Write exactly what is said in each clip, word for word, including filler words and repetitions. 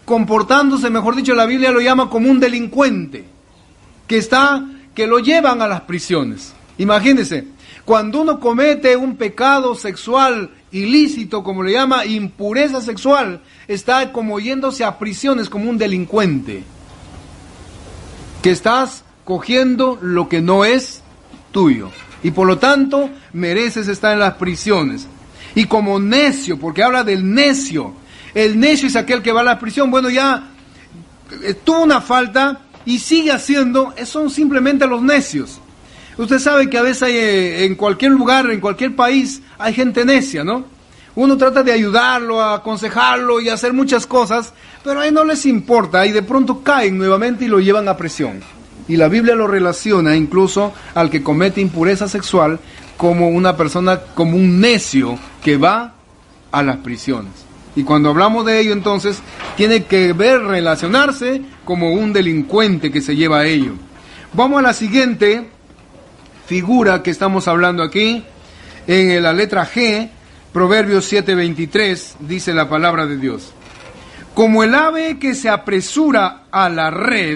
comportándose, mejor dicho, la Biblia lo llama como un delincuente, que está, que lo llevan a las prisiones. Imagínense, cuando uno comete un pecado sexual ilícito, como le llama, impureza sexual, está como yéndose a prisiones como un delincuente, que estás cogiendo lo que no es tuyo, y por lo tanto mereces estar en las prisiones. Y como necio, porque habla del necio, el necio es aquel que va a la prisión, bueno, ya eh, tuvo una falta y sigue haciendo, son simplemente los necios. Usted sabe que a veces hay, eh, en cualquier lugar, en cualquier país, hay gente necia, ¿no? Uno trata de ayudarlo, a aconsejarlo y hacer muchas cosas, pero a él no les importa y de pronto caen nuevamente y lo llevan a prisión. Y la Biblia lo relaciona incluso al que comete impureza sexual como una persona, como un necio que va a las prisiones. Y cuando hablamos de ello, entonces, tiene que ver, relacionarse como un delincuente que se lleva a ello. Vamos a la siguiente figura que estamos hablando aquí, en la letra G, Proverbios siete veintitrés, dice la palabra de Dios. Como el ave que se apresura a la red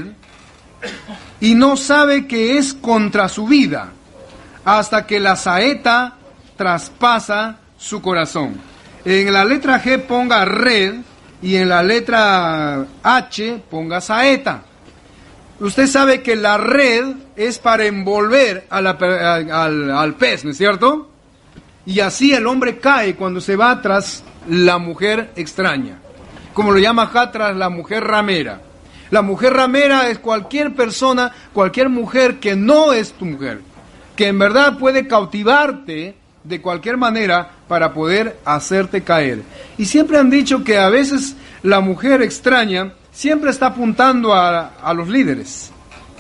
y no sabe que es contra su vida, hasta que la saeta traspasa su corazón. En la letra G ponga red y en la letra H ponga saeta. Usted sabe que la red es para envolver a la, a, al, al pez, ¿no es cierto? Y así el hombre cae cuando se va tras la mujer extraña, como lo llama acá, tras la mujer ramera. La mujer ramera es cualquier persona, cualquier mujer que no es tu mujer, que en verdad puede cautivarte de cualquier manera para poder hacerte caer. Y siempre han dicho que a veces la mujer extraña siempre está apuntando a, a los líderes.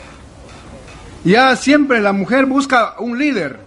Ya siempre la mujer busca un líder.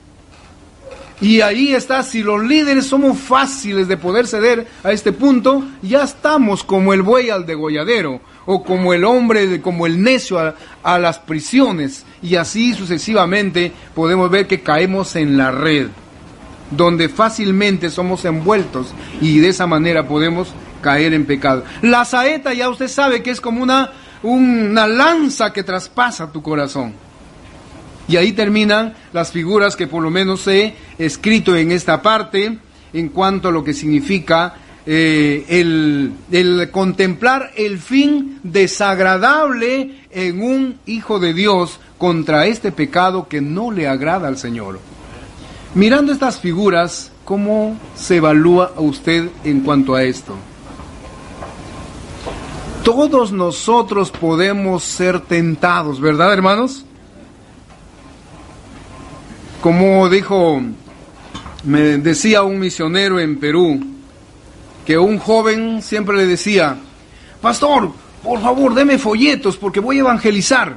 Y ahí está, si los líderes somos fáciles de poder ceder a este punto, ya estamos como el buey al degolladero, o como el hombre, como el necio a, a las prisiones, y así sucesivamente podemos ver que caemos en la red, donde fácilmente somos envueltos, y de esa manera podemos caer en pecado. La saeta ya usted sabe que es como una, una lanza que traspasa tu corazón. Y ahí terminan las figuras que por lo menos he escrito en esta parte, en cuanto a lo que significa eh, el, el contemplar el fin desagradable en un hijo de Dios contra este pecado que no le agrada al Señor. Mirando estas figuras, ¿cómo se evalúa a usted en cuanto a esto? Todos nosotros podemos ser tentados, ¿verdad, hermanos? Como dijo, me decía un misionero en Perú, que un joven siempre le decía, pastor, por favor, deme folletos porque voy a evangelizar.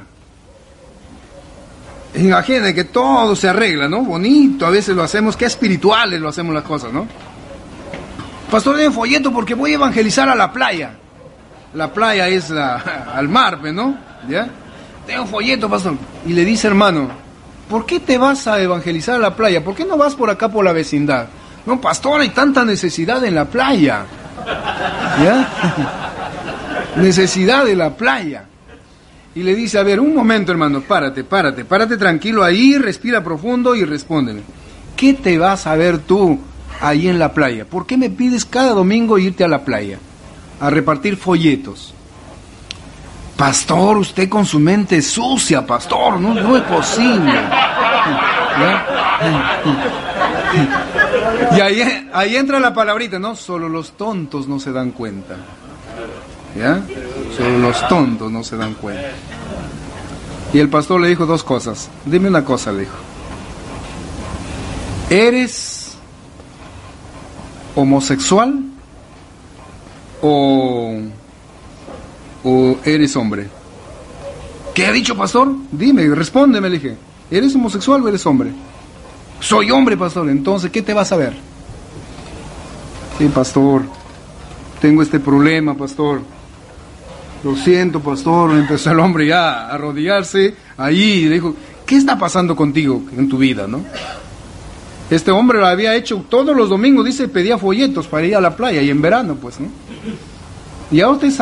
Imagínate que todo se arregla, ¿no? Bonito, a veces lo hacemos, que espirituales lo hacemos las cosas, ¿no? Pastor, deme folletos porque voy a evangelizar a la playa. La playa es la, al mar, ¿no? ¿Ya? Tengo folleto, pastor. Y le dice, hermano, ¿por qué te vas a evangelizar a la playa? ¿Por qué no vas por acá por la vecindad? No, pastor, hay tanta necesidad en la playa. ¿Ya? Necesidad de la playa. Y le dice, a ver, un momento, hermano, párate, párate, párate tranquilo ahí, respira profundo y respóndeme. ¿Qué te vas a ver tú ahí en la playa? ¿Por qué me pides cada domingo irte a la playa a repartir folletos? Pastor, usted con su mente sucia, pastor, no, no es posible. ¿Ya? Y ahí, ahí entra la palabrita, ¿no? Solo los tontos no se dan cuenta. ¿Ya? Solo los tontos no se dan cuenta. Y el pastor le dijo dos cosas. Dime una cosa, le dijo. ¿Eres homosexual o... ¿O eres hombre? ¿Qué ha dicho, pastor? Dime, respóndeme, le dije. ¿Eres homosexual o eres hombre? Soy hombre, pastor. Entonces, ¿qué te vas a ver? Sí, pastor, tengo este problema, pastor. Lo siento, pastor. Empezó el hombre ya a arrodillarse ahí y le dijo, ¿qué está pasando contigo en tu vida, no? Este hombre lo había hecho todos los domingos, dice, pedía folletos para ir a la playa y en verano, pues, ¿no? Y ahora usted sabe